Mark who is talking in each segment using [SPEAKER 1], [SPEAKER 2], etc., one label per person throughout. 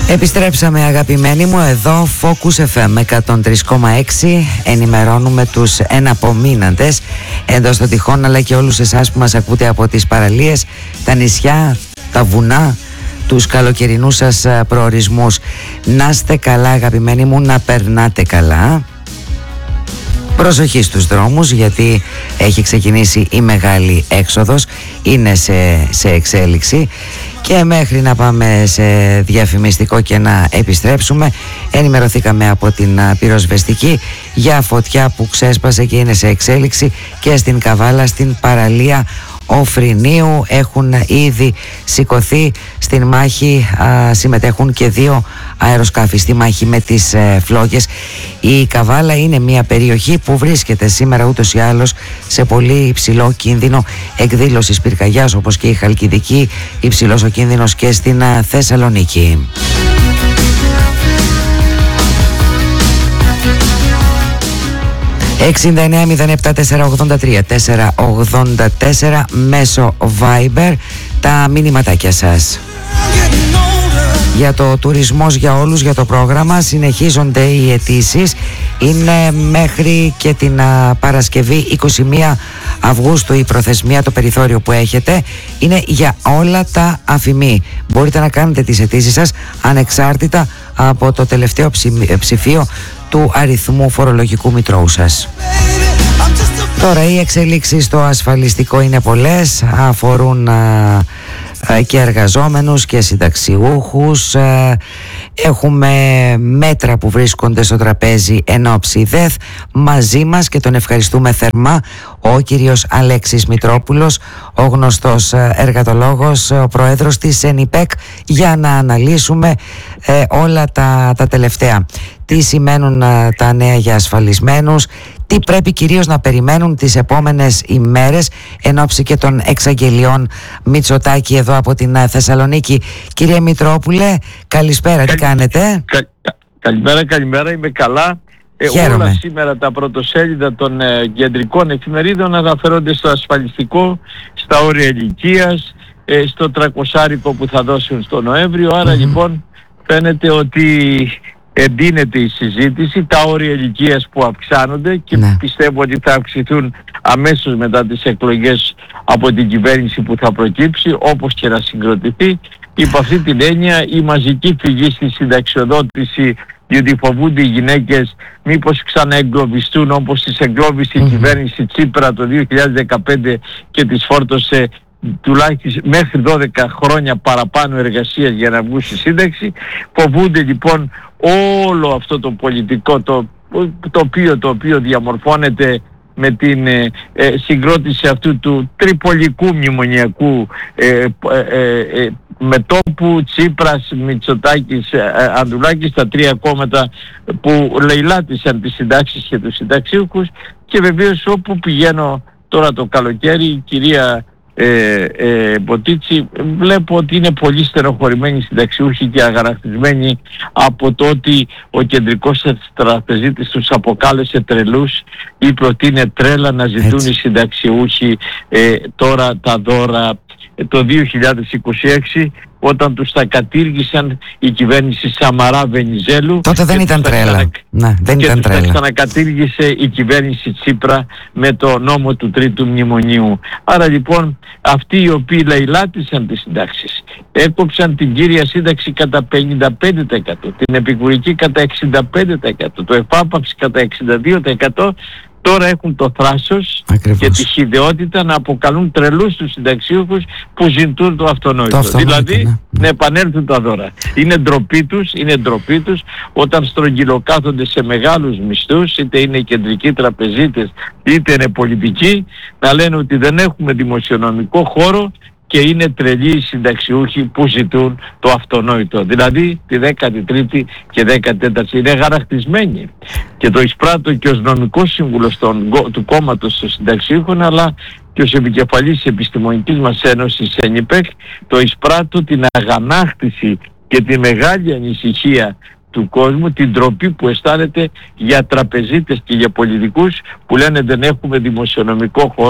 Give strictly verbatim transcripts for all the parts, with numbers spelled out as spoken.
[SPEAKER 1] Επιστρέψαμε αγαπημένοι μου, εδώ Focus εφ εμ εκατόν τρία κόμμα έξι. Ενημερώνουμε τους εναπομείναντες εντός των τυχών, αλλά και όλους εσάς που μας ακούτε από τις παραλίες, τα νησιά, τα βουνά, τους καλοκαιρινούς σας προορισμούς. Να είστε καλά αγαπημένοι μου, να περνάτε καλά. Προσοχή στους δρόμους, γιατί έχει ξεκινήσει η μεγάλη έξοδος, είναι σε, σε εξέλιξη. Και μέχρι να πάμε σε διαφημιστικό και να επιστρέψουμε, ενημερωθήκαμε από την πυροσβεστική για φωτιά που ξέσπασε και είναι σε εξέλιξη και στην Καβάλα, στην παραλία Οφρινίου. Έχουν ήδη σηκωθεί στην μάχη, α, συμμετέχουν και δύο αεροσκάφη στη μάχη με τις ε, φλόγες. Η Καβάλα είναι μια περιοχή που βρίσκεται σήμερα ούτως ή άλλως σε πολύ υψηλό κίνδυνο εκδήλωσης πυρκαγιάς, όπως και η Χαλκιδική, υψηλός ο κίνδυνος και στην α, Θεσσαλονίκη. εξήντα εννέα μηδέν επτά τετρακόσια ογδόντα τρία τετρακόσια ογδόντα τέσσερα μέσω Viber τα μηνύματάκια σας. Για το τουρισμός για όλους, για το πρόγραμμα, συνεχίζονται οι αιτήσεις. Είναι μέχρι και την α, Παρασκευή είκοσι μία Αυγούστου η προθεσμία, το περιθώριο που έχετε είναι για όλα τα αφημί. Μπορείτε να κάνετε τις αιτήσεις σας ανεξάρτητα από το τελευταίο ψηφίο του αριθμού φορολογικού μητρώου σας. Τώρα οι εξελίξεις στο ασφαλιστικό είναι πολλές, αφορούν α, α, και εργαζόμενους και συνταξιούχους. Α, έχουμε μέτρα που βρίσκονται στο τραπέζι εν ώψη ΔΕΘ. Μαζί μας, και τον ευχαριστούμε θερμά, ο κύριος Αλέξης Μητρόπουλος, ο γνωστός εργατολόγος, ο πρόεδρος της ΕΝΙΠΕΚ, για να αναλύσουμε ε, όλα τα, τα τελευταία. Τι σημαίνουν α, τα νέα για ασφαλισμένους, τι πρέπει κυρίως να περιμένουν τις επόμενες ημέρες εν ώψη και των εξαγγελιών Μητσοτάκη εδώ από την α, Θεσσαλονίκη. Κύριε Μητρόπουλε, καλησπέρα, Καλη... τι κάνετε?
[SPEAKER 2] Κα... Καλημέρα, καλημέρα, είμαι καλά. Ε, όλα σήμερα τα πρωτοσέλιδα των ε, κεντρικών εφημερίδων αναφέρονται στο ασφαλιστικό, στα όρια ηλικίας, ε, στο τρακοσάρικο που θα δώσουν στο Νοέμβριο. Άρα mm-hmm. λοιπόν φαίνεται ότι εντείνεται η συζήτηση, τα όρια ηλικίας που αυξάνονται και ναι. πιστεύω ότι θα αυξηθούν αμέσως μετά τις εκλογές από την κυβέρνηση που θα προκύψει, όπως και να συγκροτηθεί. Υπό αυτή την έννοια η μαζική φυγή στη συνταξιοδότηση, διότι φοβούνται οι γυναίκες μήπως ξαναεγκλωβιστούν όπως τις εγκλώβησε mm-hmm. η κυβέρνηση Τσίπρα το δύο χιλιάδες δεκαπέντε και τις φόρτωσε τουλάχιστον μέχρι δώδεκα χρόνια παραπάνω εργασίας για να βγουν στη σύνταξη. Φοβούνται λοιπόν όλο αυτό το πολιτικό το, το, οποίο, το οποίο διαμορφώνεται με την ε, ε, συγκρότηση αυτού του τριπολικού μνημονιακού ε, ε, ε, ε, μετώπου Τσίπρας, Μητσοτάκης, ε, ε, Ανδρουλάκης, τα τρία κόμματα που λαιλάτισαν τις συντάξεις και τους συνταξίουχους. Και βεβαίως όπου πηγαίνω τώρα το καλοκαίρι, η κυρία Ε, ε, Μποτίτσι, βλέπω ότι είναι πολύ στενοχωρημένοι συνταξιούχοι και αγανακτισμένοι από το ότι ο κεντρικός τραπεζίτης τους αποκάλεσε τρελούς, είπε ότι είναι τρέλα να ζητούν Έτσι. οι συνταξιούχοι ε, τώρα τα δώρα ε, το δύο χιλιάδες είκοσι έξι, όταν τους τα κατήργησαν η κυβέρνηση Σαμαρά Βενιζέλου. Τότε
[SPEAKER 1] δεν ήταν τρέλα. Ξανα...
[SPEAKER 2] Ναι, δεν και ήταν τους τρέλα. τα ξανακατήργησε η κυβέρνηση Τσίπρα με το νόμο του Τρίτου Μνημονίου. Άρα λοιπόν αυτοί οι οποίοι λαιλάτισαν τις συντάξεις, έκοψαν την κύρια σύνταξη κατά πενήντα πέντε τοις εκατό, την επικουρική κατά εξήντα πέντε τοις εκατό, το εφάπαυση κατά εξήντα δύο τοις εκατό, τώρα έχουν το θράσος Ακριβώς. και τη χυδαιότητα να αποκαλούν τρελούς τους συνταξίουχους που ζητούν το αυτονόητο. Το αυτονόητο δηλαδή ναι. να επανέλθουν τα δώρα. Είναι ντροπή τους, είναι ντροπή τους όταν στρογγυλοκάθονται σε μεγάλους μισθούς, είτε είναι κεντρικοί τραπεζίτες είτε είναι πολιτικοί, να λένε ότι δεν έχουμε δημοσιονομικό χώρο και είναι τρελοί οι συνταξιούχοι που ζητούν το αυτονόητο. Δηλαδή τη δέκατη τρίτη και δέκατη τέταρτη είναι γαραχτισμένοι. Και το εισπράττω και ως νομικός σύμβουλος των, του κόμματος των συνταξιούχων, αλλά και ως επικεφαλής επιστημονικής μας ένωσης ΕΝΙΠΕΚ, το εισπράττω την αγανάκτηση και τη μεγάλη ανησυχία του κόσμου, την ντροπή που αισθάνεται για τραπεζίτες και για πολιτικούς που λένε δεν έχουμε δημοσιονομικό χώρο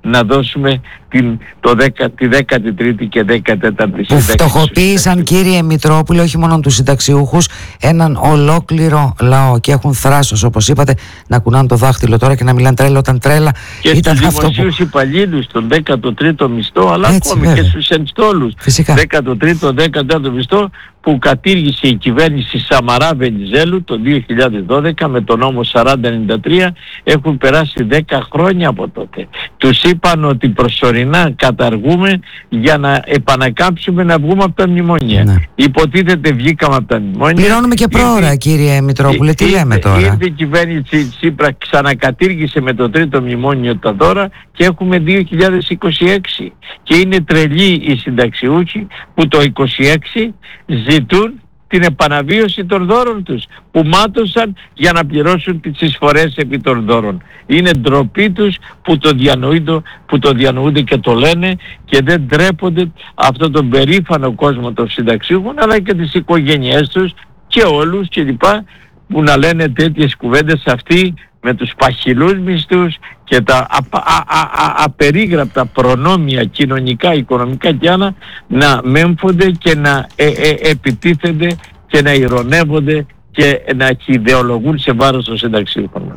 [SPEAKER 2] να δώσουμε την, το δέκα, τη δέκατη τρίτη και δέκατη τέταρτη
[SPEAKER 1] που φτωχοποίησαν, κύριε Μητρόπουλε, όχι μόνο τους συνταξιούχους, έναν ολόκληρο λαό, και έχουν θράσος, όπως είπατε, να κουνάνε το δάχτυλο τώρα και να μιλάνε τρέλα όταν τρέλα
[SPEAKER 2] και
[SPEAKER 1] ήταν
[SPEAKER 2] στους
[SPEAKER 1] αυτό
[SPEAKER 2] δημοσίους
[SPEAKER 1] που...
[SPEAKER 2] υπαλλήλους, τον δέκατο τρίτο μισθό, αλλά
[SPEAKER 1] Έτσι,
[SPEAKER 2] ακόμη
[SPEAKER 1] βέβαια.
[SPEAKER 2] και στους ενστόλους, δέκατο τρίτο δέκατο τέταρτο μισθό, που κατήργησε η κυβέρνηση Σαμαρά Βενιζέλου το δύο χιλιάδες δώδεκα με τον νόμο σαράντα ενενήντα τρία. Έχουν περάσει δέκα χρόνια από τότε. Τους είπαν ότι προσωρινά καταργούμε για να επανακάμψουμε, να βγούμε από τα μνημόνια. Ναι. Υποτίθεται βγήκαμε από τα μνημόνια.
[SPEAKER 1] Πληρώνουμε και πρόωρα, ήρθε, κύριε Μητρόπουλε, τι ήρθε, λέμε τώρα.
[SPEAKER 2] Ήρθε η κυβέρνηση Τσίπρα, ξανακατήργησε με το τρίτο μνημόνιο τα δώρα και έχουμε δύο χιλιάδες είκοσι έξι. Και είναι τρελοί οι συνταξιούχοι που το είκοσι έξι ζητούν την επαναβίωση των δώρων τους, που μάτωσαν για να πληρώσουν τις εισφορές επί των δώρων. Είναι ντροπή τους που το διανοούνται, που το διανοούνται και το λένε, και δεν ντρέπονται αυτόν τον περήφανο κόσμο των συνταξιούχων, αλλά και τις οικογένειές τους και όλους και λοιπά, που να λένε τέτοιες κουβέντες αυτοί με τους παχυλούς μισθούς και τα α, α, α, α, απερίγραπτα προνόμια κοινωνικά, οικονομικά και άλλα, να μέμφονται και να ε, ε, επιτίθενται και να ειρωνεύονται και να ιδεολογούν σε βάρος των συνταξιούχων.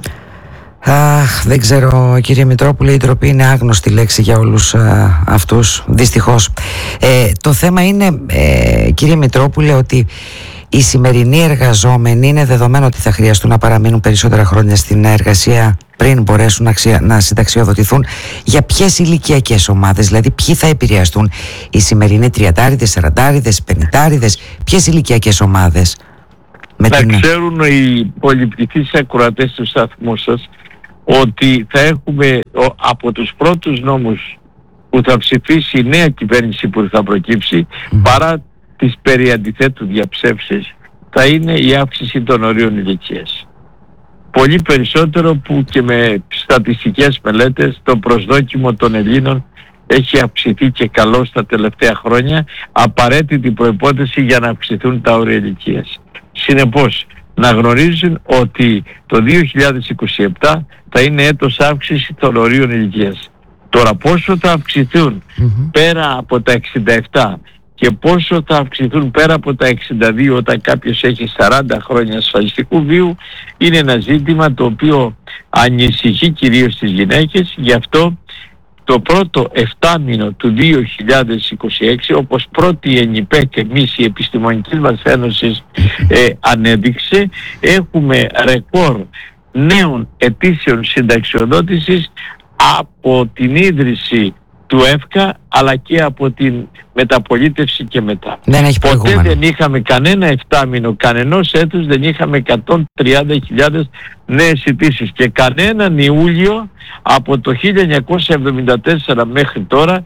[SPEAKER 1] Αχ, δεν ξέρω, κύριε Μητρόπουλε, η ντροπή είναι άγνωστη λέξη για όλους α, αυτούς, δυστυχώς. Ε, το θέμα είναι, ε, κύριε Μητρόπουλε, ότι οι σημερινοί εργαζόμενοι είναι δεδομένο ότι θα χρειαστούν να παραμείνουν περισσότερα χρόνια στην εργασία πριν μπορέσουν να, ξια... να συνταξιοδοτηθούν. Για ποιες ηλικιακές ομάδες, δηλαδή ποιοι θα επηρεαστούν, οι σημερινοί τριαντάριδες, σαραντάριδες, πενηντάριδες, ποιες ηλικιακές ομάδες?
[SPEAKER 2] Να την... ξέρουν οι πολυπληθείς ακροατές του σταθμού σας ότι θα έχουμε από τους πρώτους νόμους που θα ψηφίσει η νέα κυβέρνηση που θα προκύψει, mm. παρά τις περί αντιθέτου διαψεύσεις, θα είναι η αύξηση των ορίων ηλικίας. Πολύ περισσότερο που και με στατιστικές μελέτες το προσδόκιμο των Ελλήνων έχει αυξηθεί και καλό στα τελευταία χρόνια, απαραίτητη προϋπόθεση για να αυξηθούν τα όρια ηλικίας. Συνεπώς, να γνωρίζουν ότι το δύο χιλιάδες είκοσι επτά θα είναι έτος αύξηση των ορίων ηλικίας. Τώρα πόσο θα αυξηθούν mm-hmm. πέρα από τα εξήντα επτά και πόσο θα αυξηθούν πέρα από τα εξήντα δύο όταν κάποιος έχει σαράντα χρόνια ασφαλιστικού βίου, είναι ένα ζήτημα το οποίο ανησυχεί κυρίως τις γυναίκες. Γι' αυτό το πρώτο εφτάμηνο του δύο χιλιάδες είκοσι έξι, όπως πρώτη ΕΝΙΠΕ και εμείς η Επιστημονική μας Ένωση ε, ανέδειξε, έχουμε ρεκόρ νέων αιτήσεων συνταξιοδότησης από την ίδρυση του ΕΦΚΑ αλλά και από την μεταπολίτευση και μετά.
[SPEAKER 1] Δεν έχει
[SPEAKER 2] Ποτέ δεν είχαμε κανένα εφτάμηνο, κανενός έτους δεν είχαμε εκατόν τριάντα χιλιάδες νέες αιτήσεις και κανέναν Ιούλιο από το χίλια εννιακόσια εβδομήντα τέσσερα μέχρι τώρα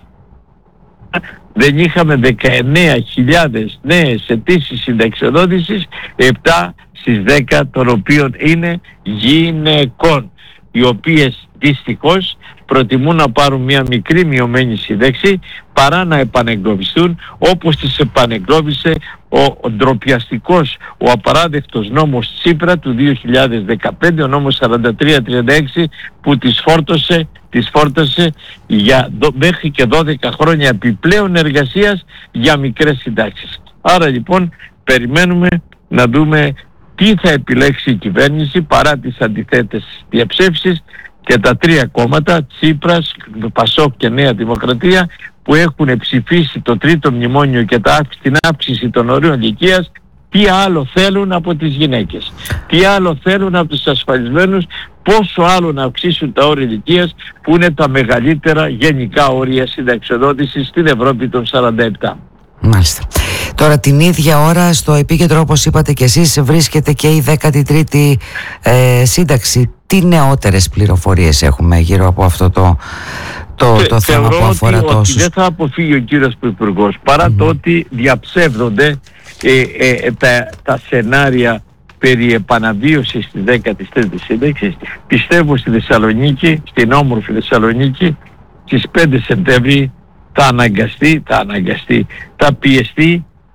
[SPEAKER 2] δεν είχαμε δεκαεννέα χιλιάδες νέες αιτήσεις συνταξιοδότησης, επτά στις δέκα των οποίων είναι γυναικών, οι οποίες δυστυχώς προτιμούν να πάρουν μια μικρή μειωμένη σύνταξη παρά να επανεγκλωβιστούν, όπως τις επανεγκλώβισε ο, ο ντροπιαστικός, ο απαράδεκτος νόμος Τσίπρα του δύο χιλιάδες δεκαπέντε, ο νόμος σαράντα τρία τριάντα έξι, που τις φόρτωσε, τις φόρτωσε για δο, μέχρι και δώδεκα χρόνια επιπλέον εργασίας για μικρές συντάξεις. Άρα λοιπόν περιμένουμε να δούμε τι θα επιλέξει η κυβέρνηση παρά τις αντιθέτες διαψεύσεις, και τα τρία κόμματα, Τσίπρας, Πασόκ και Νέα Δημοκρατία, που έχουν ψηφίσει το τρίτο μνημόνιο και την αύξηση των ορίων ηλικίας, τι άλλο θέλουν από τις γυναίκες, τι άλλο θέλουν από τους ασφαλισμένους, πόσο άλλο να αυξήσουν τα όρια ηλικίας που είναι τα μεγαλύτερα γενικά όρια συνταξιοδότησης στην Ευρώπη των σαράντα επτά.
[SPEAKER 1] Μάλιστα. Τώρα την ίδια ώρα στο επίκεντρο, όπως είπατε και εσείς, βρίσκεται και η δέκατη τρίτη ε, σύνταξη. Τι νεότερες πληροφορίες έχουμε γύρω από αυτό το, το, το θέμα που αφορά
[SPEAKER 2] ότι,
[SPEAKER 1] τόσους?
[SPEAKER 2] ότι δεν θα αποφύγει ο κύριος Υπουργός παρά mm. το ότι διαψεύδονται ε, ε, τα, τα σενάρια περί επαναβίωσης της δέκατης τρίτης σύνταξης. Πιστεύω στη Θεσσαλονίκη, στην όμορφη Θεσσαλονίκη, στις πέντε Σεπτέμβρη θα αναγκαστεί, θα αναγκαστεί, θα πιεστεί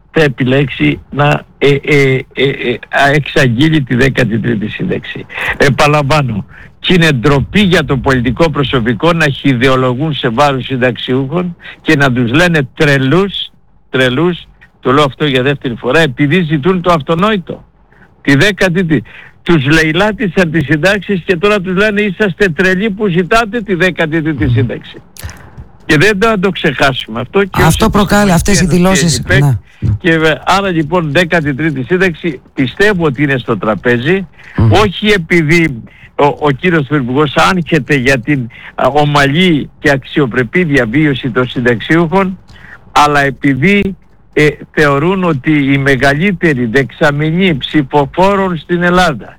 [SPEAKER 2] θα επιλέξει να ε, ε, ε, ε, εξαγγείλει τη δέκατη τρίτη σύνταξη. Επαναλαμβάνω, και είναι ντροπή για το πολιτικό προσωπικό να χυδεολογούν σε βάρος συνταξιούχων και να τους λένε τρελούς, τρελούς, το λέω αυτό για δεύτερη φορά, επειδή ζητούν το αυτονόητο. Τη δέκατη τρίτη. Τους λαιλάτισαν τις συντάξεις και τώρα τους λένε είσαστε τρελοί που ζητάτε τη δέκατη τρίτη σύνταξη. Και δεν θα το ξεχάσουμε αυτό. Και
[SPEAKER 1] αυτό προκάλεσε αυτές οι δηλώσεις.
[SPEAKER 2] Και, ναι. και άρα λοιπόν δέκατη τρίτη σύνταξη πιστεύω ότι είναι στο τραπέζι, mm. όχι επειδή ο, ο κύριος Πρωθυπουργός άγχεται για την α, ομαλή και αξιοπρεπή διαβίωση των συνταξιούχων, αλλά επειδή ε, θεωρούν ότι η μεγαλύτερη δεξαμενή ψηφοφόρων στην Ελλάδα,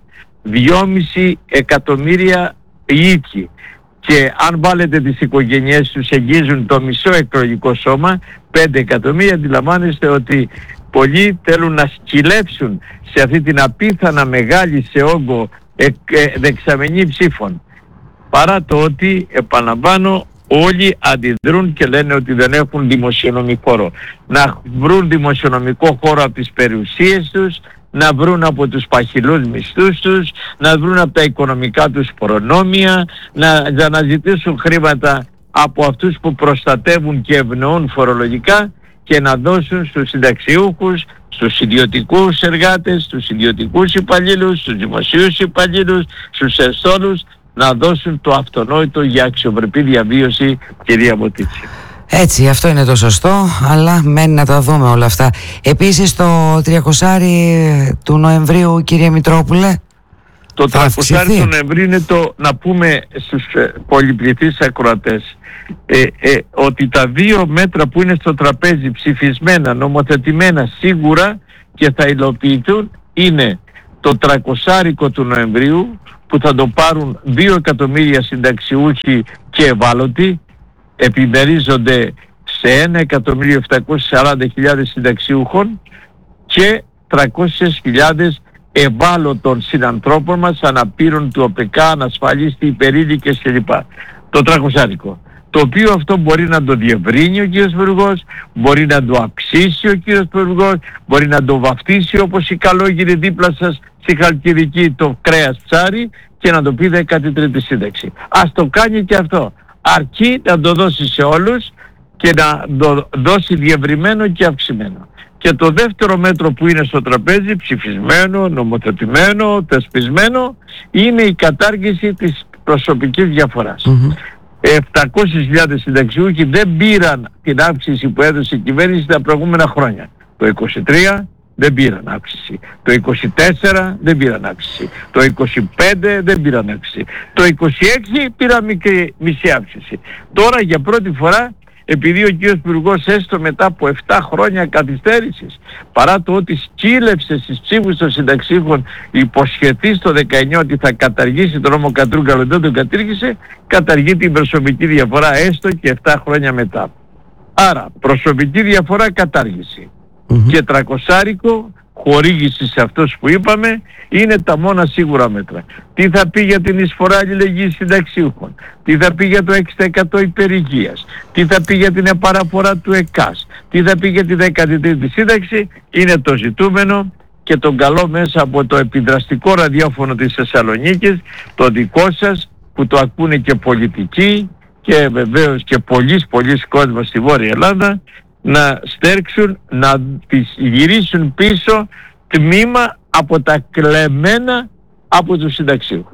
[SPEAKER 2] δυόμισι εκατομμύρια ίδιοι, και αν βάλετε τις οικογένειές τους εγγίζουν το μισό εκλογικό σώμα, πέντε εκατομμύρια, αντιλαμβάνεστε ότι πολλοί θέλουν να σκυλέψουν σε αυτή την απίθανα μεγάλη σε όγκο ε, ε, δεξαμενή ψήφων. Παρά το ότι, επαναλαμβάνω, όλοι αντιδρούν και λένε ότι δεν έχουν δημοσιονομικό χώρο. Να βρουν δημοσιονομικό χώρο από τις περιουσίες τους, να βρουν από τους παχυλούς μισθούς τους, να βρουν από τα οικονομικά τους προνόμια, να αναζητήσουν χρήματα από αυτούς που προστατεύουν και ευνοούν φορολογικά και να δώσουν στους συνταξιούχους, στους ιδιωτικούς εργάτες, στους ιδιωτικούς υπαλλήλους, στους δημοσίους υπαλλήλους, στους εσόλους, να δώσουν το αυτονόητο για αξιοπρεπή διαβίωση, κυρία Μωτίτσι.
[SPEAKER 1] Έτσι, αυτό είναι το σωστό, αλλά μένει να τα δούμε όλα αυτά. Επίσης το τριακοσάρι του Νοεμβρίου, κύριε Μητρόπουλε,
[SPEAKER 2] το τριακοσάρι του Νοεμβρίου είναι το, να πούμε στους ε, πολυπληθείς ακροατές, ε, ε, ότι τα δύο μέτρα που είναι στο τραπέζι ψηφισμένα, νομοθετημένα σίγουρα και θα υλοποιηθούν, είναι το τριακοσάρικο του Νοεμβρίου, που θα το πάρουν δύο εκατομμύρια συνταξιούχοι και ευάλωτοι, επιμερίζονται σε ένα εκατομμύριο επτακόσιες σαράντα χιλιάδες συνταξιούχων και τριακόσιες χιλιάδες ευάλωτων συνανθρώπων μας, αναπήρων του ΟΠΕΚΑ, ανασφαλίστη, υπερήλικες κλπ. Το τριακοσάρικο. Το οποίο αυτό μπορεί να το διευρύνει ο κύριος Υπουργός, μπορεί να το αυξήσει ο κύριος Υπουργός, μπορεί να το βαφτίσει όπως η καλόγυρη δίπλα σας στη Χαλκιδική το κρέας ψάρι και να το πει δέκατη τρίτη σύνταξη. Ας το κάνει και αυτό. Αρκεί να το δώσει σε όλους και να το δώσει διευρυμένο και αυξημένο. Και το δεύτερο μέτρο που είναι στο τραπέζι, ψηφισμένο, νομοθετημένο, θεσπισμένο, είναι η κατάργηση της προσωπικής διαφοράς. Mm-hmm. επτακόσιες χιλιάδες συνταξιούχοι δεν πήραν την αύξηση που έδωσε η κυβέρνηση τα προηγούμενα χρόνια. Το είκοσι τρία δεν πήραν αύξηση. Το είκοσι τέσσερα δεν πήραν αύξηση. Το είκοσι πέντε δεν πήραν αύξηση. Το είκοσι έξι πήραν μικρή, μισή αύξηση. Τώρα για πρώτη φορά, επειδή ο κύριος Υπουργός έστω μετά από επτά χρόνια καθυστέρησης, παρά το ότι σκύλεψε στις ψήφους των συνταξίχων, υποσχεθεί στο δεκαεννιά ότι θα καταργήσει τον νόμο Κατρούγκαλο, δεν τον κατήργησε, καταργεί την προσωπική διαφορά έστω και επτά χρόνια μετά. Άρα προσωπική διαφορά κατάργηση. Mm-hmm. Και τρακοσάρικο χορήγηση σε αυτούς που είπαμε είναι τα μόνα σίγουρα μέτρα. Τι θα πει για την εισφορά αλληλεγγύης συνταξιούχων, τι θα πει για το έξι τοις εκατό υπερηγείας, τι θα πει για την επαναφορά του ΕΚΑΣ, τι θα πει για τη δέκατη τρίτη σύνταξη, είναι το ζητούμενο και τον καλό μέσα από το επιδραστικό ραδιόφωνο της Θεσσαλονίκης, το δικό σας που το ακούνε και πολιτικοί και βεβαίως και πολλής πολλής κόσμος στη Βόρεια Ελλάδα, να στέρξουν, να τις γυρίσουν πίσω τμήμα από τα κλεμμένα από τους συνταξίχους.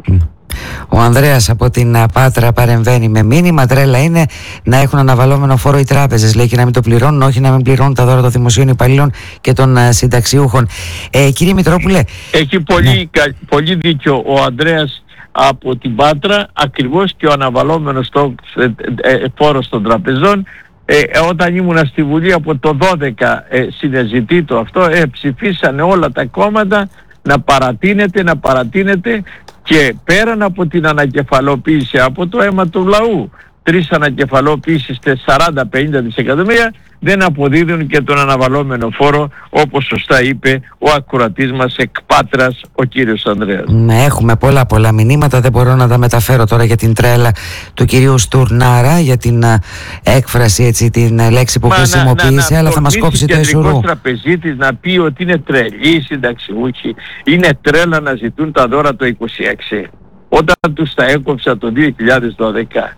[SPEAKER 1] Ο Ανδρέας από την Πάτρα παρεμβαίνει με μήνυμα. Τρέλα είναι να έχουν αναβαλώμενο φόρο οι τράπεζες, λέει, και να μην το πληρώνουν, όχι να μην πληρώνουν τα δώρα των δημοσίων υπαλλήλων και των συνταξιούχων. Ε, κύριε Μητρόπουλε.
[SPEAKER 2] Έχει πολύ, ναι. κα, πολύ δίκιο ο Ανδρέας από την Πάτρα, ακριβώς και ο αναβαλώμενος το, ε, ε, φόρος των τραπεζών. Ε, όταν ήμουνα στη Βουλή από το δώδεκα ε, συνεζητεί το αυτό, ε, ψηφίσανε όλα τα κόμματα να παρατείνεται, να παρατείνεται και πέραν από την ανακεφαλοποίηση από το αίμα του λαού τρεις ανακεφαλαιοποιήσεις σαράντα με πενήντα δισεκατομμύρια δεν αποδίδουν και τον αναβαλώμενο φόρο, όπως σωστά είπε ο ακροατής μας εκ Πάτρας, ο κύριος Ανδρέας.
[SPEAKER 1] Ναι, έχουμε πολλά πολλά μηνύματα, δεν μπορώ να τα μεταφέρω τώρα για την τρέλα του κυρίου Στουρνάρα, για την α, έκφραση, έτσι, την α, λέξη που Μα χρησιμοποίησε, να, να, αλλά θα μας κόψει το εσουρού. Ο κεντρικός
[SPEAKER 2] τραπεζίτης να πει ότι είναι τρελή οι συνταξιούχοι, είναι τρέλα να ζητούν τα δώρα το είκοσι έξι, όταν τους τα έκοψα το δύο χιλιάδες δώδεκα.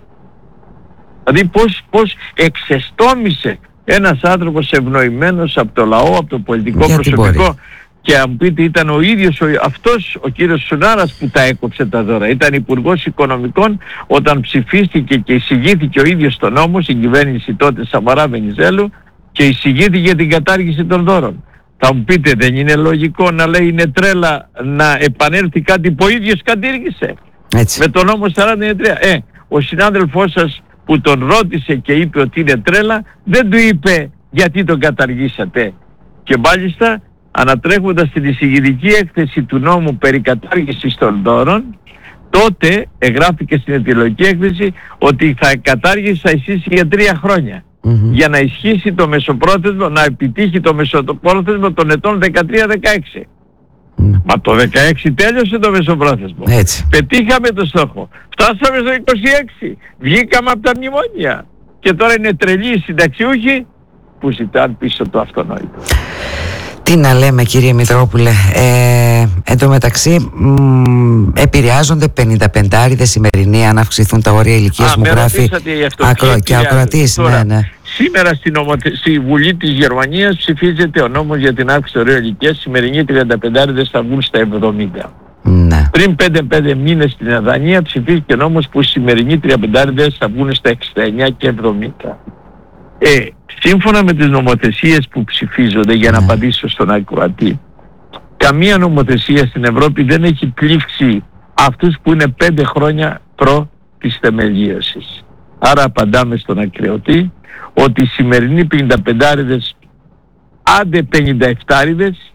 [SPEAKER 2] Δηλαδή πώς, πώς εξεστόμησε ένας άνθρωπος ευνοημένος από το λαό, από το πολιτικό για προσωπικό, και αν πείτε ήταν ο ίδιος ο, αυτός ο κύριος Σουνάρας που τα έκοψε τα δώρα. Ήταν υπουργός οικονομικών όταν ψηφίστηκε και εισηγήθηκε ο ίδιος στο νόμο, στην κυβέρνηση τότε Σαμαρά Βενιζέλου, και εισηγήθηκε την κατάργηση των δώρων. Θα μου πείτε, δεν είναι λογικό να λέει είναι τρέλα να επανέλθει κάτι που ο ίδιος κατήργησε?
[SPEAKER 1] Έτσι.
[SPEAKER 2] Με τον νόμο σαράντα τρία. Ε, ο συνάδελφός σας που τον ρώτησε και είπε ότι είναι τρέλα, δεν του είπε γιατί τον καταργήσατε. Και μάλιστα ανατρέχοντας την εισηγητική έκθεση του νόμου περί κατάργησης των δώρων, τότε εγγράφηκε στην αιτιολογική έκθεση ότι θα κατάργηση θα ισχύσει για τρία χρόνια. Mm-hmm. Για να ισχύσει το μεσοπρόθεσμο, να επιτύχει το μεσοπρόθεσμο των ετών δεκατρία δεκαέξι. Mm. Μα το δεκαέξι τέλειωσε το μεσοπρόθεσμο.
[SPEAKER 1] Έτσι.
[SPEAKER 2] Πετύχαμε το στόχο. Φτάσαμε στο είκοσι έξι. Βγήκαμε από τα μνημόνια. Και τώρα είναι τρελοί οι συνταξιούχοι που ζητάνε πίσω το αυτονόητο.
[SPEAKER 1] Τι να λέμε, κύριε Μητρόπουλε, ε, εν τω μεταξύ μ, επηρεάζονται πενηνταπεντάριδες σημερινοί αν αυξηθούν τα όρια ηλικίας, μου γράφει ακρο, και ακροατής. Ναι, ναι.
[SPEAKER 2] Σήμερα στην ομοθε... στη Βουλή της Γερμανίας ψηφίζεται ο νόμος για την αύξηση του ορίου ηλικίας. Σημερινοί τριανταπεντάριδες θα βγουν στα εβδομήντα.
[SPEAKER 1] Ναι.
[SPEAKER 2] Πριν πέντε πέντε μήνες στην Δανία ψηφίστηκε νόμος που οι σημερινοί τριανταπεντάριδες θα βγουν στα εξήντα εννιά και εβδομήντα. Ε, σύμφωνα με τις νομοθεσίες που ψηφίζονται, για να ναι. απαντήσω στον ακροατή, καμία νομοθεσία στην Ευρώπη δεν έχει πλήξει αυτούς που είναι πέντε χρόνια προ της θεμελίωσης. Άρα απαντάμε στον ακροατή ότι οι σημερινοί πενηνταπεντάριδες, άντε πενηνταεφτάριδες,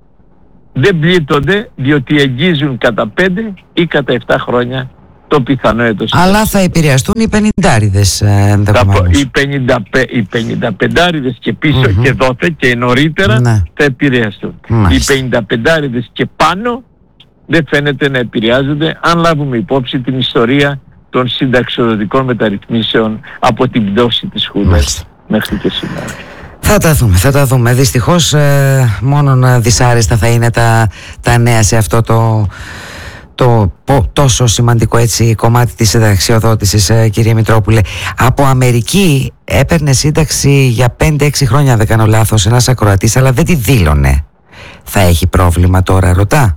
[SPEAKER 2] δεν πλήττονται διότι εγγίζουν κατά πέντε ή κατά επτά χρόνια το πιθανό έτος.
[SPEAKER 1] Αλλά θα επηρεαστούν οι πενηντάριδες ενδεχομένως.
[SPEAKER 2] Οι, πενήντα, οι πενηνταπεντάριδες και πίσω mm-hmm. και δόθε και νωρίτερα ναι. θα επηρεαστούν. Μάλιστα. Οι πενηνταπεντάριδες και πάνω δεν φαίνεται να επηρεάζονται, αν λάβουμε υπόψη την ιστορία των συνταξιοδοτικών μεταρρυθμίσεων από την πτώση της Χούντας μέχρι και σήμερα.
[SPEAKER 1] Θα τα δούμε, θα τα δούμε. Δυστυχώς ε, μόνο δυσάρεστα θα είναι τα, τα νέα σε αυτό το... το τόσο σημαντικό, έτσι, κομμάτι της συνταξιοδότησης, ε, κύριε Μητρόπουλε. Από Αμερική έπαιρνε σύνταξη για πέντε έξι χρόνια, αν δεν κάνω λάθος, ένας ακροατής, αλλά δεν τη δήλωνε. Θα έχει πρόβλημα τώρα, ρωτά?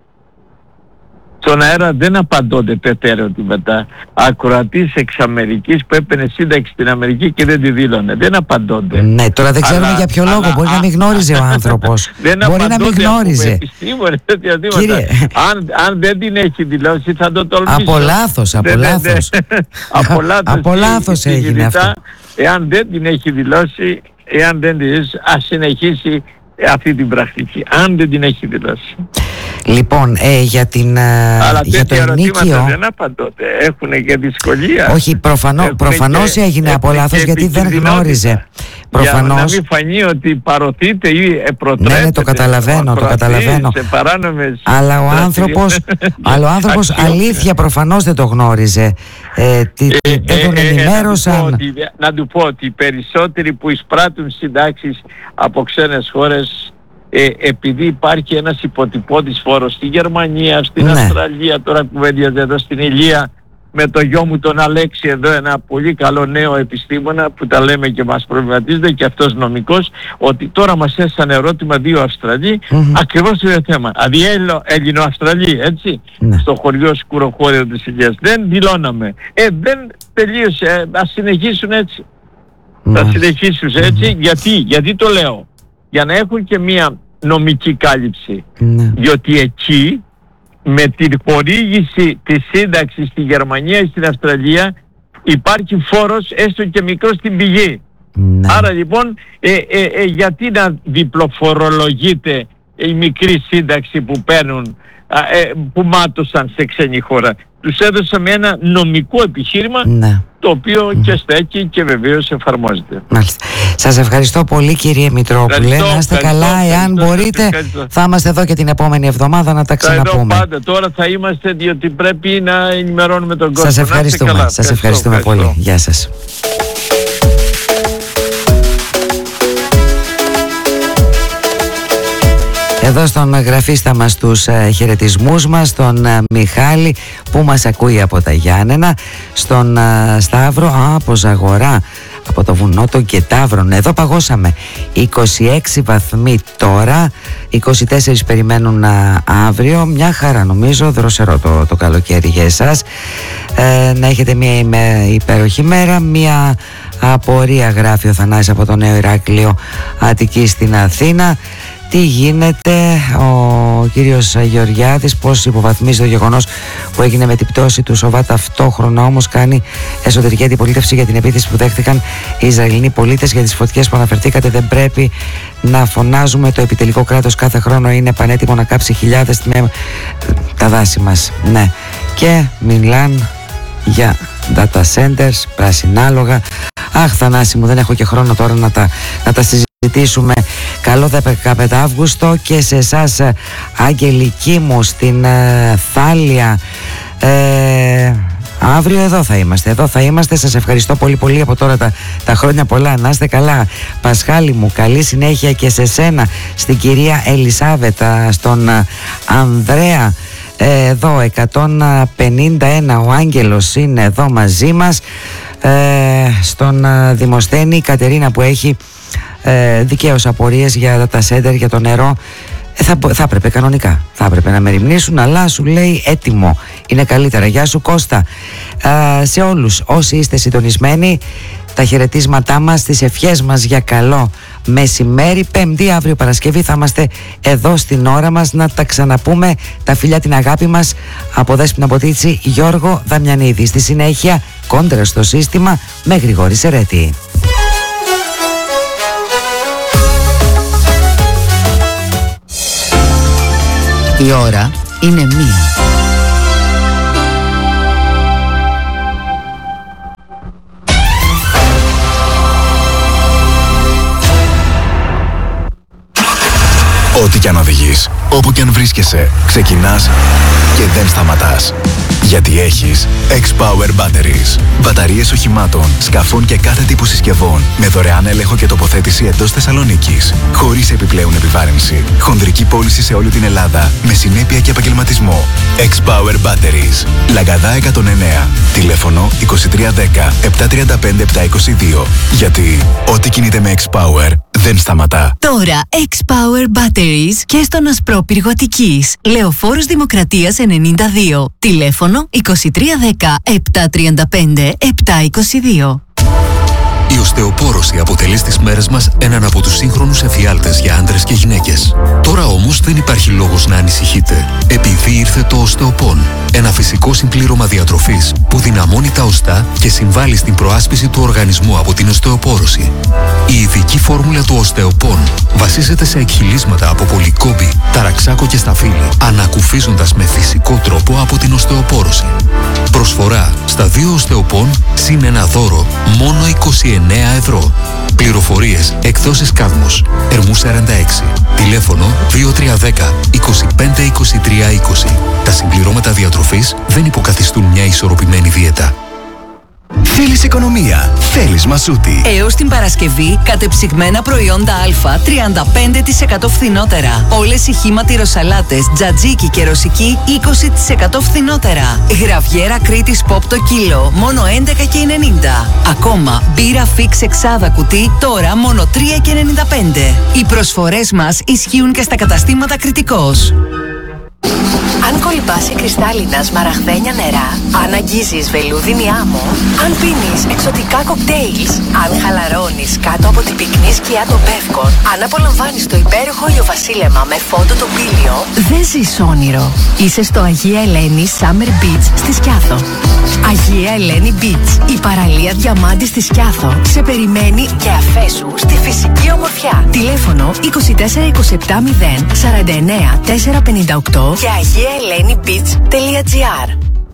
[SPEAKER 2] Στον αέρα δεν απαντώνται πετέρεωτηματα. Ακροατής εξ Αμερικής που έπαιρνε σύνταξη στην Αμερική και δεν τη δήλωνε. Δεν απαντώνται.
[SPEAKER 1] Ναι, τώρα δεν ξέρουμε αλλά, για ποιο λόγο. Αλλά, μπορεί α, να μην γνώριζε ο άνθρωπος. Μπορεί να μην γνώριζε.
[SPEAKER 2] Κύριε, αν, αν δεν την έχει δηλώσει θα το τολμήσω.
[SPEAKER 1] Από λάθος, από λάθος. Από λάθος έγινε αυτό.
[SPEAKER 2] Εάν δεν την έχει δηλώσει, εάν δεν την έχει, ας συνεχίσει αυτή την πρακτική, αν δεν την έχει δηλώσει.
[SPEAKER 1] Λοιπόν, ε, για, την,
[SPEAKER 2] αλλά
[SPEAKER 1] για το ενίκιο
[SPEAKER 2] δεν απαντώνται, έχουν και δυσκολία.
[SPEAKER 1] Όχι, προφανώ, προφανώς και, έγινε από λάθος γιατί δεν γνώριζε. Προφανώς. Για να
[SPEAKER 2] μην φανεί ότι παρωθείτε ή προτρέπετε.
[SPEAKER 1] Ναι, ναι, το καταλαβαίνω, το καταλαβαίνω. Αλλά ο άνθρωπος, αλλά ο άνθρωπος αλήθεια προφανώς δεν το γνώριζε. Ε, τι, ε, δεν τον ε, ενημέρωσαν. Ε, να,
[SPEAKER 2] του ότι, να του πω ότι οι περισσότεροι που εισπράττουν συντάξεις από ξένες χώρες, Ε, επειδή υπάρχει ένας υποτυπώδης φόρος στη Γερμανία, στην ναι. Αυστραλία, τώρα κουβέντιαζε εδώ στην Ηλία με το γιο μου τον Αλέξη εδώ, ένα πολύ καλό νέο επιστήμονα που τα λέμε και μας προβληματίζεται και αυτός νομικός, ότι τώρα μας έσανε ερώτημα δύο Αυστραλοί mm-hmm. ακριβώς το θέμα. Δηλαδή Έλληνο-Αυστραλοί, έτσι, ναι. στο χωριό Σκουροχώριο της Ηλίας. Δεν δηλώναμε. Ε, δεν τελείωσε. Ε, ας συνεχίσουν έτσι. Mm-hmm. Θα συνεχίσουν έτσι. Mm-hmm. Γιατί, γιατί το λέω? Για να έχουν και μια νομική κάλυψη. Ναι. Διότι εκεί με την χορήγηση της σύνταξης στη Γερμανία ή στην Αυστραλία υπάρχει φόρος έστω και μικρός στην πηγή. Ναι. Άρα λοιπόν ε, ε, ε, γιατί να διπλοφορολογείται η μικρή σύνταξη που παίρνουν, ε, που μάτωσαν σε ξένη χώρα? τους έδωσαμε ένα νομικό επιχείρημα, ναι, το οποίο mm. και στέκει και βεβαίως εφαρμόζεται.
[SPEAKER 1] Μάλιστα. Σας ευχαριστώ πολύ, κύριε Μητρόπουλε. Να είστε καλά. Εάν μπορείτε, ευχαριστώ. Θα είμαστε εδώ και την επόμενη εβδομάδα να τα ξαναπούμε.
[SPEAKER 2] Πάντα τώρα θα είμαστε, διότι πρέπει να ενημερώνουμε τον κόσμο.
[SPEAKER 1] Σας ευχαριστούμε. Σας ευχαριστώ, ευχαριστούμε ευχαριστώ. πολύ. Γεια σας. Εδώ στον γραφίστα μας τους ε, χαιρετισμούς μας, τον ε, Μιχάλη που μας ακούει από τα Γιάννενα, στον ε, Σταύρο α, από Ζαγορά, από το βουνό των Κετάβρων. Εδώ παγώσαμε είκοσι έξι βαθμοί τώρα, είκοσι τέσσερα περιμένουν α, αύριο. Μια χαρά, νομίζω, δροσερό το, το καλοκαίρι για εσάς. Ε, να έχετε μια ημέ, υπέροχη μέρα. Μια απορία γράφει ο Θανάσης από το Νέο Ηράκλειο Αττική στην Αθήνα. Τι γίνεται, ο κύριος Γεωργιάδης, πώς υποβαθμίζει το γεγονός που έγινε με την πτώση του Σοβά, ταυτόχρονα όμως κάνει εσωτερική αντιπολίτευση για την επίθεση που δέχτηκαν οι Ισραηλινοί πολίτες. Για τις φωτιές που αναφερθήκατε, δεν πρέπει να φωνάζουμε, το επιτελικό κράτος κάθε χρόνο είναι πανέτοιμο να κάψει χιλιάδες με τα δάση μας. Ναι, και μιλάν για data centers, πρασινάλογα. Αχ, Θανάση μου, δεν έχω και χρόνο τώρα να τα, να τα συζητήσουμε. Καλό δεκαπέντε Αύγουστο και σε εσάς, Αγγελική μου, στην ε, Θάλια. ε, Αύριο εδώ θα είμαστε, εδώ θα είμαστε. Σας ευχαριστώ πολύ πολύ από τώρα τα, τα χρόνια πολλά. Να είστε καλά. Πασχάλη μου, καλή συνέχεια και σε σένα, στην κυρία Ελισάβετα, στον ε, Ανδρέα. Εδώ εκατόν πενήντα ένα ο Άγγελος είναι εδώ μαζί μας. ε, Στον ε, Δημοσθένη, η Κατερίνα που έχει ε, δικαίως απορίες για τα center, για το νερό. ε, θα, θα έπρεπε κανονικά, θα έπρεπε να μεριμνήσουν, αλλά σου λέει έτοιμο, είναι καλύτερα. Γεια σου Κώστα. ε, Σε όλους όσοι είστε συντονισμένοι, τα χαιρετίσματά μας, τις ευχές μας για καλό μεσημέρι. Πέμπτη, αύριο Παρασκευή, θα είμαστε εδώ στην ώρα μας να τα ξαναπούμε. Τα φιλιά, την αγάπη μας από Δέσποινα Μποτίτσι, Γιώργο Δαμιανίδη. Στη συνέχεια, Κόντρα στο σύστημα με Γρηγόρη Σερέτη.
[SPEAKER 3] Η ώρα είναι μία.
[SPEAKER 4] Ό,τι κι αν οδηγείς, όπου κι αν βρίσκεσαι, ξεκινάς και δεν σταματάς. Γιατί έχεις X-Power Batteries. Μπαταρίες οχημάτων, σκαφών και κάθε τύπου συσκευών με δωρεάν έλεγχο και τοποθέτηση εντός Θεσσαλονίκης. Χωρίς επιπλέον επιβάρυνση. Χονδρική πώληση σε όλη την Ελλάδα με συνέπεια και επαγγελματισμό. X-Power Batteries. Λαγκαδά εκατόν εννέα. Τηλέφωνο είκοσι τρία δέκα επτακόσια τριάντα πέντε επτακόσια είκοσι δύο. Γιατί ό,τι κινείται με X-Power δεν σταματά.
[SPEAKER 3] Τώρα X-Power Batteries και στον Ασπρόπυργο Αττικής. Λεωφόρος Δημοκρατίας ενενήντα δύο. Τηλέφωνο είκοσι τρία δέκα επτακόσια τριάντα πέντε επτακόσια είκοσι δύο.
[SPEAKER 5] Η οστεοπόρωση αποτελεί στις μέρες μας έναν από τους σύγχρονους εφιάλτες για άντρες και γυναίκες. Τώρα όμως δεν υπάρχει λόγος να ανησυχείτε, επειδή ήρθε το Οστεοπόν. Ένα φυσικό συμπλήρωμα διατροφής που δυναμώνει τα οστά και συμβάλλει στην προάσπιση του οργανισμού από την οστεοπόρωση. Η ειδική φόρμουλα του Οστεοπόν βασίζεται σε εκχυλίσματα από πολυκόμπη, ταραξάκο και σταφύλι, ανακουφίζοντας με φυσικό τρόπο από την οστεοπόρωση. Προσφορά στα δύο Οστεοπόν συν ένα δώρο μόνο είκοσι εννέα ευρώ. Πληροφορίες εκδόσεις Κάδμος, Ερμού σαράντα έξι. Τηλέφωνο δύο τρία δέκα είκοσι πέντε είκοσι τρία είκοσι. Τα συμπληρώματα διατροφής δεν υποκαθιστούν μια ισορροπημένη δίαιτα.
[SPEAKER 4] Θέλεις οικονομία, θέλεις Μασούτη.
[SPEAKER 3] Έως την Παρασκευή, κατεψυγμένα προϊόντα Α τριάντα πέντε τοις εκατό φθηνότερα. Όλες οι χύμα τυροσαλάτες, τζατζίκι και ρωσική είκοσι τοις εκατό φθηνότερα. Γραβιέρα Κρήτης Pop το κιλό, μόνο έντεκα και ενενήντα. Ακόμα, μπύρα Fix εξάδα κουτί, τώρα μόνο τρία και ενενήντα πέντε. Οι προσφορές μας ισχύουν και στα καταστήματα Κρητικός.
[SPEAKER 6] Αν κολυμπάσει κρυστάλλινα σμαραγδένια νερά, αν αγγίζεις βελούδινη άμμο, αν πίνεις εξωτικά κοκτέιλς, αν χαλαρώνεις κάτω από την πυκνή σκιά των Πεύκων, αν απολαμβάνεις το υπέροχο ηλιοβασίλεμα με φόντο το πήλιο, δεν ζεις όνειρο. Είσαι στο Αγία Ελένη Summer Beach στη Σκιάθο. Αγία Ελένη Beach, η παραλία διαμάντη στη Σκιάθο, σε περιμένει και αφέσου στη φυσική ομορφιά. Τηλέφωνο είκοσι τέσσερα είκοσι επτά μηδέν σαράντα εννέα τετρακόσια πενήντα οκτώ και αγία ελένη beach τελεία τζι άρ.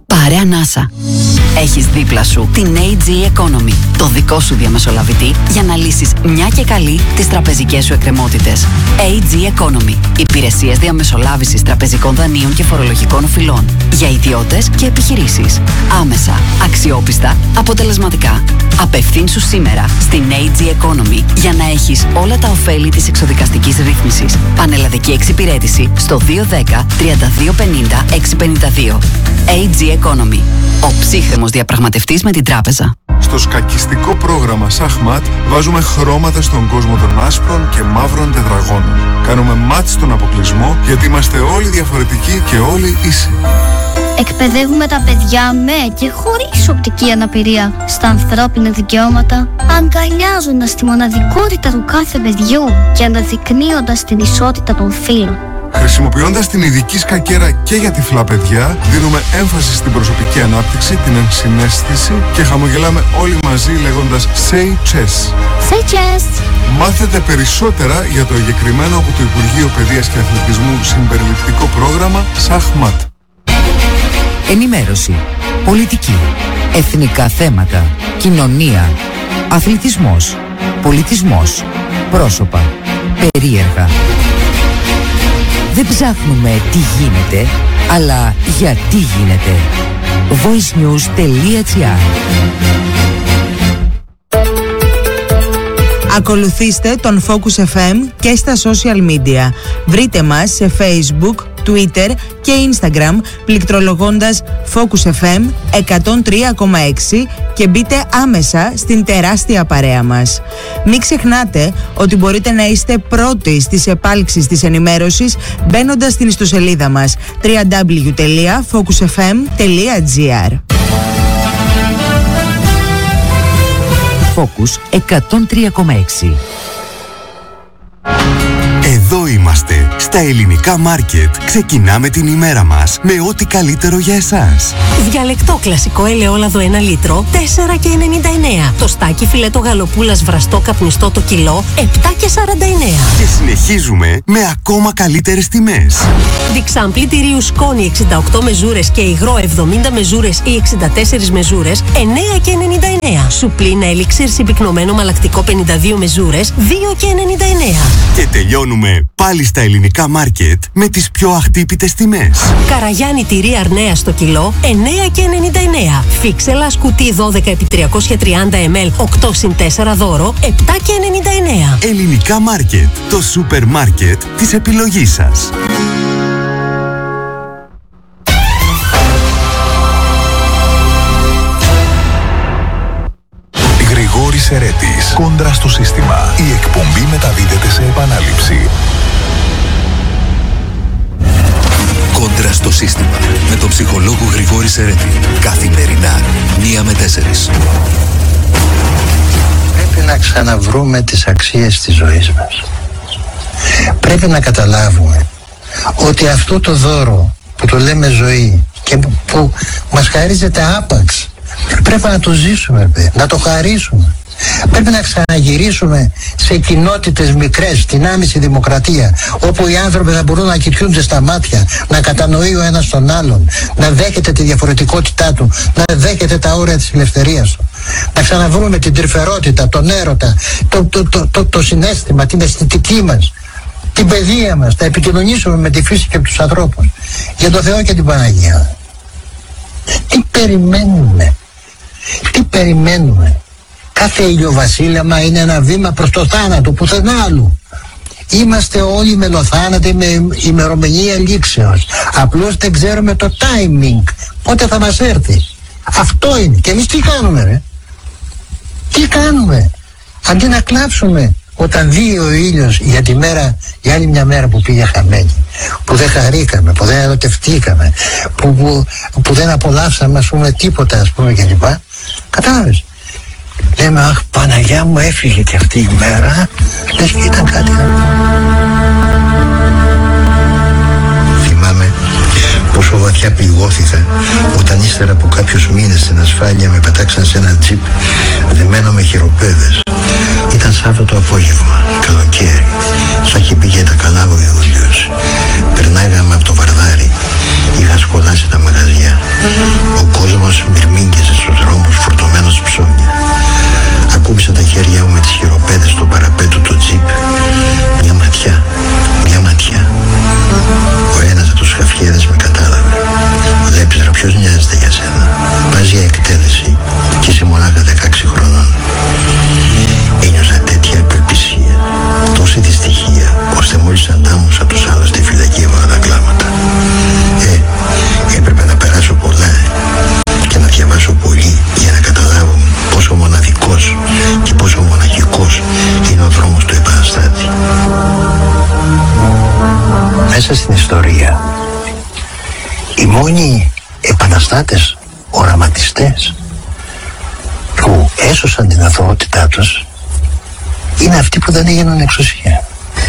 [SPEAKER 3] Πάρε ανάσα. Έχεις δίπλα σου την έι τζι Economy, το δικό σου διαμεσολαβητή για να λύσεις μια και καλή τις τραπεζικές σου εκκρεμότητες. έι τζι Economy. Υπηρεσίες διαμεσολάβησης τραπεζικών δανείων και φορολογικών οφειλών. Για ιδιώτες και επιχειρήσεις. Άμεσα, αξιόπιστα, αποτελεσματικά. Απευθύνσου σήμερα στην έι τζι Economy για να έχεις όλα τα ωφέλη της εξοδικαστικής ρύθμισης. Πανελλαδική εξυπηρέτηση στο δύο ένα μηδέν τριάντα δύο πενήντα εξακόσια πενήντα δύο. έι τζι Economy. Ο ψύχρεμος διαπραγματευτής με την τράπεζα.
[SPEAKER 7] Στο σκακιστικό πρόγραμμα Σαχμάτ βάζουμε χρώματα στον κόσμο των άσπρων και μαύρων τετραγώνων. Κάνουμε μάτς στον αποκλεισμό γιατί είμαστε όλοι διαφορετικοί και όλοι ίσοι.
[SPEAKER 8] Εκπαιδεύουμε τα παιδιά με και χωρίς οπτική αναπηρία στα ανθρώπινα δικαιώματα, αγκαλιάζοντας τη μοναδικότητα του κάθε παιδιού και αναδεικνύοντας την ισότητα των φύλων.
[SPEAKER 7] Χρησιμοποιώντας την ειδική σκακέρα και για τυφλά παιδιά, δίνουμε έμφαση στην προσωπική ανάπτυξη, την ενσυναίσθηση και χαμογελάμε όλοι μαζί λέγοντας Say Chess.
[SPEAKER 8] Say Chess!
[SPEAKER 7] Μάθετε περισσότερα για το εγκεκριμένο από το Υπουργείο Παιδείας και Αθλητισμού συμπεριληπτικό πρόγραμμα Σαχμάτ.
[SPEAKER 1] Ενημέρωση, πολιτική, εθνικά θέματα, κοινωνία, αθλητισμός, πολιτισμός, πρόσωπα, περίεργα. Δεν ψάχνουμε τι γίνεται, αλλά γιατί γίνεται. voicenews.gr.
[SPEAKER 9] Ακολουθήστε τον Focus εφ εμ και στα social media. Βρείτε μας σε Facebook, Twitter και Instagram πληκτρολογώντας Focus εφ εμ εκατόν τρία κόμμα έξι και μπείτε άμεσα στην τεράστια παρέα μας. Μην ξεχνάτε ότι μπορείτε να είστε πρώτοι στις επάλξεις της ενημέρωσης μπαίνοντας στην ιστοσελίδα μας double-u double-u double-u τελεία focus f m τελεία g r.
[SPEAKER 1] Focus εκατόν τρία κόμμα έξι.
[SPEAKER 10] Εδώ είμαστε, στα ελληνικά μάρκετ. Ξεκινάμε την ημέρα μας με ό,τι καλύτερο για εσάς.
[SPEAKER 11] Διαλεκτό κλασικό ελαιόλαδο ένα λίτρο, τέσσερα και ενενήντα εννέα. Το στάκι φιλέτο γαλοπούλας βραστό καπνιστό το κιλό, επτά και σαράντα εννέα.
[SPEAKER 10] Και συνεχίζουμε με ακόμα καλύτερες τιμές.
[SPEAKER 11] Διξάμπλι τυρίου σκόνη εξήντα οκτώ μεζούρες και υγρό εβδομήντα μεζούρες ή εξήντα τέσσερις μεζούρες, εννέα και ενενήντα εννέα. Σουπλίνα ελίξιρ συμπυκνωμένο μαλακτικό πενήντα δύο μεζούρες, δύο και ενενήντα εννέα.
[SPEAKER 10] Και τελειώνουμε πάλι στα ελληνικά μάρκετ με τις πιο αχτύπητες τιμές.
[SPEAKER 11] Καραγιάννη τυρί αρνέα στο κιλό, εννέα και ενενήντα εννέα. Φίξελα κουτί δώδεκα επί τριακόσια τριάντα μιλιλίτρα, οκτώ συν τέσσερα δώρο, επτά και ενενήντα εννέα.
[SPEAKER 10] Ελληνικά μάρκετ, το σούπερ μάρκετ της επιλογής σας.
[SPEAKER 4] Γρηγόρης Ερέτης, κόντρα στο σύστημα. Η εκπομπή μεταδίδεται σε επανάληψη.
[SPEAKER 5] Κόντρα στο σύστημα με τον ψυχολόγο Γρηγόρη Ερέτη. Καθημερινά, μία με τέσσερις.
[SPEAKER 12] Πρέπει να ξαναβρούμε τις αξίες της ζωής μας. Πρέπει να καταλάβουμε ότι αυτό το δώρο που το λέμε ζωή και που, που μας χαρίζεται άπαξ, πρέπει να το ζήσουμε, να το χαρίσουμε. Πρέπει να ξαναγυρίσουμε σε κοινότητες μικρές, στην άμεση δημοκρατία, όπου οι άνθρωποι θα μπορούν να κοιτούνται στα μάτια, να κατανοεί ο ένας τον άλλον, να δέχεται τη διαφορετικότητά του, να δέχεται τα όρια της ελευθερίας του. Να ξαναβρούμε την τρυφερότητα, τον έρωτα, το, το, το, το, το συναίσθημα, την αισθητική μας, την παιδεία μας, να επικοινωνήσουμε με τη φύση και τους ανθρώπους, για το Θεό και την Παναγία. Τι περιμένουμε, τι περιμένουμε. Κάθε ηλιοβασίλεμα είναι ένα βήμα προς το θάνατο, πουθενά άλλου. Είμαστε όλοι μελοθάνατοι με ημερομηνία λήξεως. Απλώς δεν ξέρουμε το timing, πότε θα μας έρθει. Αυτό είναι. Και εμείς τι κάνουμε, ρε? Τι κάνουμε? Αντί να κλάψουμε όταν δει ο ήλιος για τη μέρα, για άλλη μια μέρα που πήγε χαμένη, που δεν χαρήκαμε, που δεν ερωτευτήκαμε, που, που, που δεν απολαύσαμε, ας πούμε, τίποτα, ας πούμε, κλπ. Κατάλαβες? Λέμε, αχ, Παναγιά μου, έφυγε και αυτή η μέρα, λες και ήταν κάτι άλλο. Θυμάμαι πόσο βαθιά πληγώθηκα όταν ύστερα από κάποιους μήνες στην ασφάλεια με πετάξαν σε ένα τζιπ δεμένο με χειροπέδες. Ήταν Σάββατο απόγευμα, καλοκαίρι, σαν είχε πήγε τα καλά ο Ιούλιος. Περνάγαμε από το Βαρδάρι, είχα σκολάσει τα μαγαζιά. Ο εξουσία. Οι μόνοι επαναστάτες, οραματιστές που έσωσαν την αθωότητά τους είναι αυτοί που δεν έγιναν εξουσία.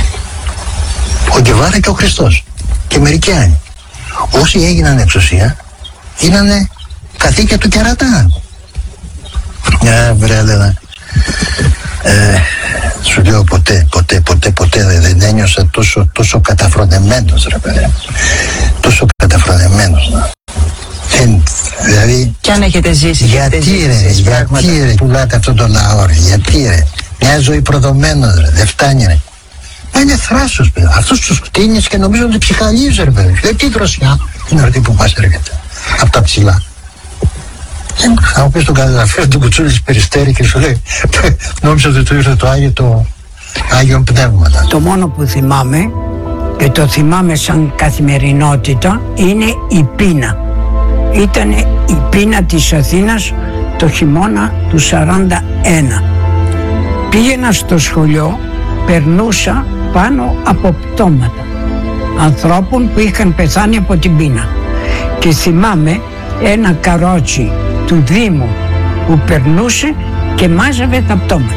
[SPEAKER 12] Ο Γκεβάρα και ο Χριστός και μερικοί άλλοι. Όσοι έγιναν εξουσία γίνανε καθήκια του κερατά. Ε, βρε, λέγα. Ε, σου λέω ποτέ, ποτέ, ποτέ, ποτέ δεν ένιωσα τόσο, τόσο καταφρονεμένος, ρε παιδί. Τόσο καταφρονεμένος. Δεν, δηλαδή...
[SPEAKER 13] Κι αν έχετε ζήσει,
[SPEAKER 12] γιατί
[SPEAKER 13] έχετε
[SPEAKER 12] ρε,
[SPEAKER 13] ζήσει
[SPEAKER 12] γιατί ρε, πουλάτε αυτόν τον λαό ρε, γιατί ρε. Μια ζωή προδομένος ρε, δεν φτάνει ρε. Μα είναι θράσος παιδί, αυτούς τους κτίνεις και νομίζω ότι ψυχαλίζει ρε παιδί. Ε, τι δροσιά είναι αυτή που μας έρχεται, από τα ψηλά. Θα μου πεις τον καταγραφείο του Κουτσούλης Περιστέρη και σου λέει νόμιζα ότι του ήρθε το Άγιο, το Άγιο Πνεύματα.
[SPEAKER 13] Το μόνο που θυμάμαι και το θυμάμαι σαν καθημερινότητα είναι η πείνα. Ήτανε η πείνα της Αθήνας το χειμώνα του σαράντα ένα. Πήγαινα στο σχολείο, περνούσα πάνω από πτώματα ανθρώπων που είχαν πεθάνει από την πείνα και θυμάμαι ένα καρότσι του Δήμου που περνούσε και μάζευε τα πτώματα.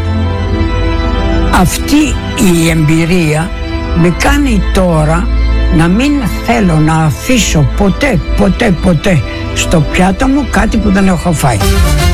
[SPEAKER 13] Αυτή η εμπειρία με κάνει τώρα να μην θέλω να αφήσω ποτέ, ποτέ, ποτέ στο πιάτο μου κάτι που δεν έχω φάει.